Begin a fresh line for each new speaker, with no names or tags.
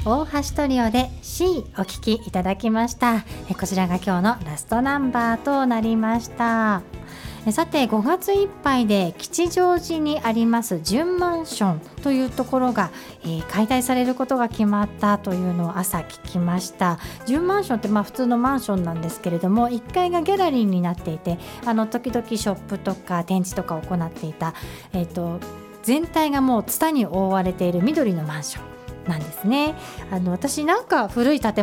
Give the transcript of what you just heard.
大橋トリオで C お聴きいただきました。こちらが今日のラストナンバーとなりました。さて5月いっぱいで吉祥寺にあります純マンションというところが、解体されることが決まったというのを朝聞きました。純マンションって普通のマンションなんですけれども、1階がギャラリーになっていて、時々ショップとか展示とかを行っていた、全体がもうツタに覆われている緑のマンションなんですね。私なんか古い建